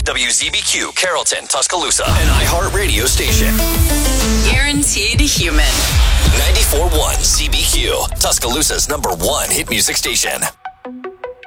WZBQ, Carrollton, Tuscaloosa, an iHeartRadio station. Guaranteed human. 94.1 ZBQ, Tuscaloosa's #1 hit music station.